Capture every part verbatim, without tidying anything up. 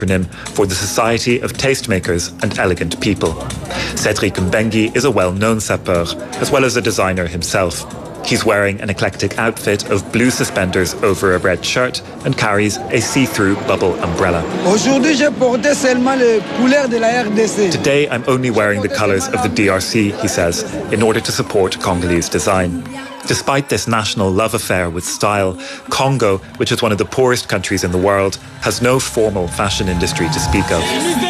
acronym for the Society of Tastemakers and Elegant People. Cédric Mbengue is a well-known sapeur, as well as a designer himself. He's wearing an eclectic outfit of blue suspenders over a red shirt and carries a see-through bubble umbrella. Today I'm only wearing the colours of the D R C, he says, in order to support Congolese design. Despite this national love affair with style, Congo, which is one of the poorest countries in the world, has no formal fashion industry to speak of.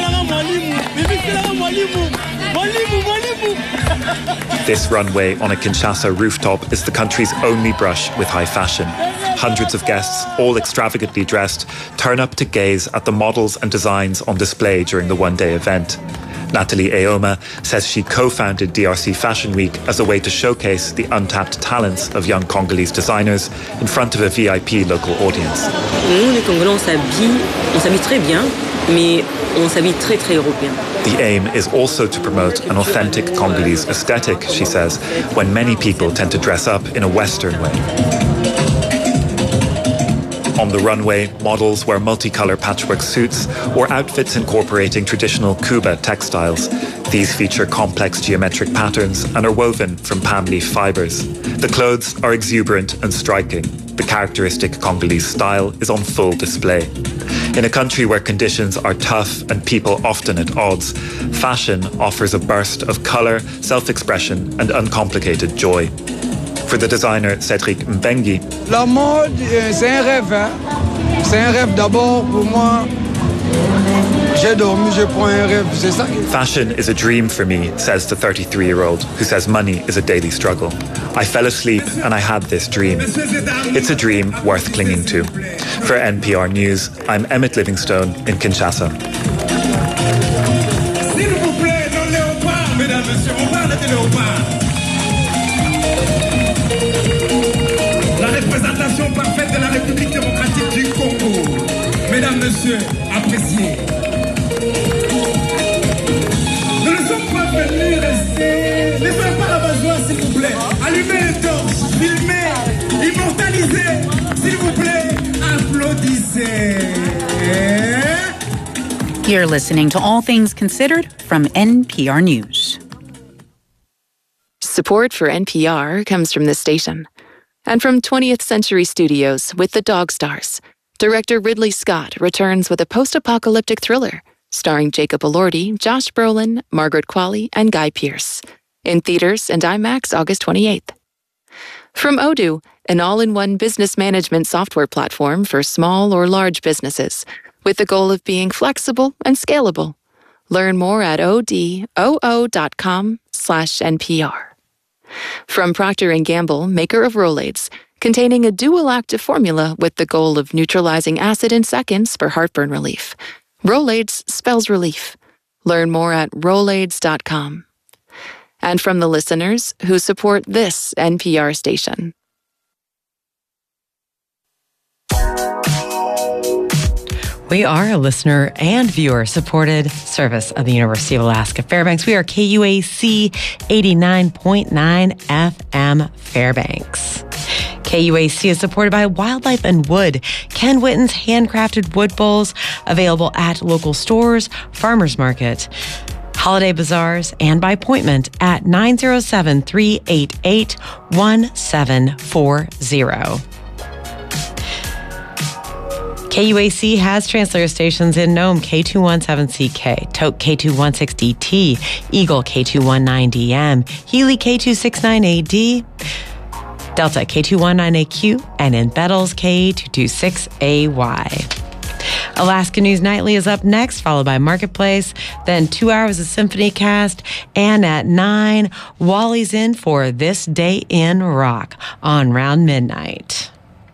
This runway on a Kinshasa rooftop is the country's only brush with high fashion. Hundreds of guests, all extravagantly dressed, turn up to gaze at the models and designs on display during the one-day event. Nathalie Eoma says she co-founded D R C Fashion Week as a way to showcase the untapped talents of young Congolese designers in front of a V I P local audience. Nous, les Congolais, on s'habille, on s'habille très bien, mais on s'habille très, très européen. The aim is also to promote an authentic Congolese aesthetic, she says, when many people tend to dress up in a Western way. On the runway, models wear multicolour patchwork suits or outfits incorporating traditional Kuba textiles. These feature complex geometric patterns and are woven from palm leaf fibres. The clothes are exuberant and striking. The characteristic Congolese style is on full display. In a country where conditions are tough and people often at odds, fashion offers a burst of colour, self-expression and uncomplicated joy. For the designer Cédric Mbengue, la mode, c'est un rêve. Hein? C'est un rêve d'abord pour moi. J'ai dormi, je prends un rêve. C'est ça. Fashion is a dream for me, says the thirty-three-year-old, who says money is a daily struggle. I fell asleep and I had this dream. It's a dream worth clinging to. For N P R News, I'm Emmett Livingstone in Kinshasa. S'il vous plaît, non léopard, mesdames, messieurs, on parle de léopard. La représentation parfaite de la République démocratique du Congo. Mesdames, messieurs, appréciez. Nous ne sommes pas venus rester. Ne soyez pas la joie, s'il vous plaît. Allumez les torches, filmez, immortalisez. S'il vous plaît, applaudissez. You're listening to All Things Considered from N P R News. Support for N P R comes from this station. And from twentieth Century Studios with The Dog Stars, director Ridley Scott returns with a post-apocalyptic thriller starring Jacob Elordi, Josh Brolin, Margaret Qualley, and Guy Pearce. In theaters and IMAX August twenty-eighth. From Odoo, an all-in-one business management software platform for small or large businesses, with the goal of being flexible and scalable. Learn more at odoo dot com slash N P R. From Procter and Gamble, maker of Rolaids, containing a dual-active formula with the goal of neutralizing acid in seconds for heartburn relief. Rolaids spells relief. Learn more at rolaids dot com. And from the listeners who support this N P R station. We are a listener and viewer-supported service of the University of Alaska Fairbanks. We are K U A C eighty-nine point nine F M Fairbanks. K U A C is supported by Wildlife and Wood, Ken Whitten's handcrafted wood bowls, available at local stores, farmers market, holiday bazaars, and by appointment at nine oh seven, three eight eight, one seven four zero. K U A C has translator stations in Nome, K two seventeen C K, Toke K two sixteen D T, Eagle K two nineteen D M, Healy K two sixty-nine A D, Delta K two nineteen A Q, and in Bettles K two twenty-six A Y. Alaska News Nightly is up next, followed by Marketplace, then two hours of Symphony Cast, and at nine, Wally's in for This Day in Rock on Round Midnight.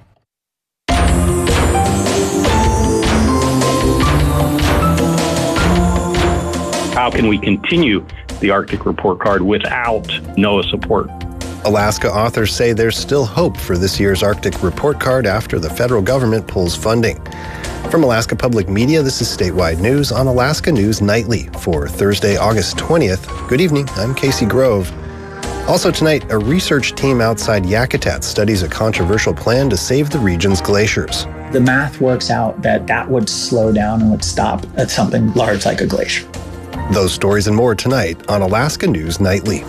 How can we continue the Arctic Report Card without NOAA support? Alaska authors say there's still hope for this year's Arctic Report Card after the federal government pulls funding. From Alaska Public Media, this is Statewide News on Alaska News Nightly for Thursday, August twentieth. Good evening, I'm Casey Grove. Also tonight, a research team outside Yakutat studies a controversial plan to save the region's glaciers. The math works out that that would slow down and would stop at something large like a glacier. Those stories and more tonight on Alaska News Nightly.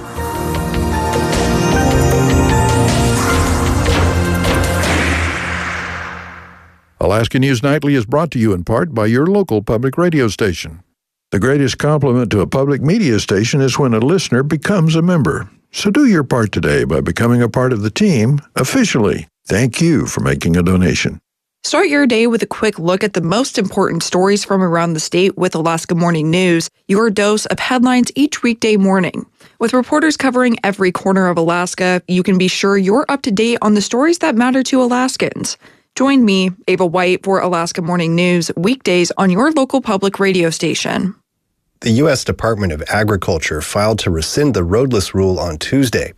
Alaska News Nightly is brought to you in part by your local public radio station. The greatest compliment to a public media station is when a listener becomes a member. So do your part today by becoming a part of the team officially. Thank you for making a donation. Start your day with a quick look at the most important stories from around the state with Alaska Morning News, your dose of headlines each weekday morning. With reporters covering every corner of Alaska, you can be sure you're up to date on the stories that matter to Alaskans. Join me, Ava White, for Alaska Morning News weekdays on your local public radio station. The U S Department of Agriculture filed to rescind the roadless rule on Tuesday.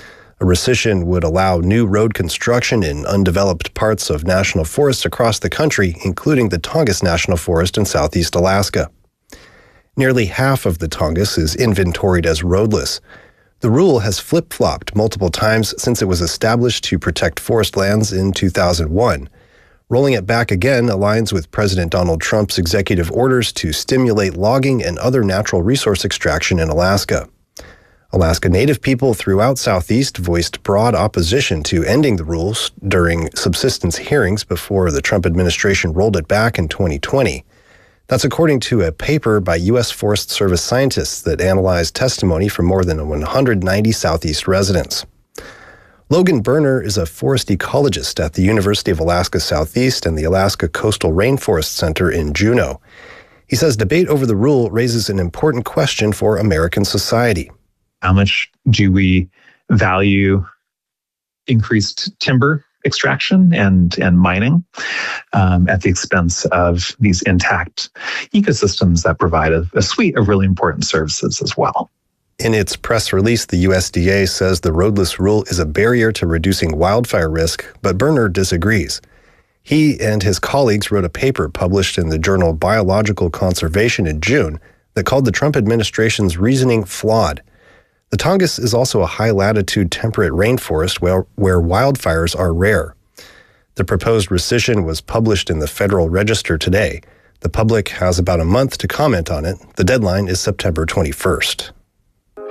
A rescission would allow new road construction in undeveloped parts of national forests across the country, including the Tongass National Forest in southeast Alaska. Nearly half of the Tongass is inventoried as roadless. The rule has flip-flopped multiple times since it was established to protect forest lands in two thousand one. Rolling it back again aligns with President Donald Trump's executive orders to stimulate logging and other natural resource extraction in Alaska. Alaska Native people throughout Southeast voiced broad opposition to ending the rules during subsistence hearings before the Trump administration rolled it back in twenty twenty. That's according to a paper by U S Forest Service scientists that analyzed testimony from more than one hundred ninety Southeast residents. Logan Berner is a forest ecologist at the University of Alaska Southeast and the Alaska Coastal Rainforest Center in Juneau. He says debate over the rule raises an important question for American society. How much do we value increased timber extraction and, and mining um, at the expense of these intact ecosystems that provide a, a suite of really important services as well? In its press release, the U S D A says the roadless rule is a barrier to reducing wildfire risk, but Berner disagrees. He and his colleagues wrote a paper published in the journal Biological Conservation in June that called the Trump administration's reasoning flawed. The Tongass is also a high-latitude temperate rainforest where, where wildfires are rare. The proposed rescission was published in the Federal Register today. The public has about a month to comment on it. The deadline is September twenty-first.